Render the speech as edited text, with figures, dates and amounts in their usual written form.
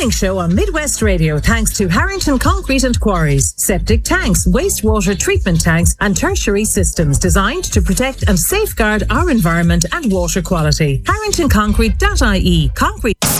Morning Show on Midwest Radio thanks to Harrington Concrete and Quarries. Septic tanks, wastewater treatment tanks and tertiary systems designed to protect and safeguard our environment and water quality. HarringtonConcrete.ie. Concrete.